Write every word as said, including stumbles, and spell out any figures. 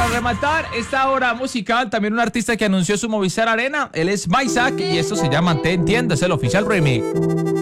para rematar esta hora musical, también un artista que anunció su Movistar Arena, él es Maisak y esto se llama Te Entiendo, es el oficial remix.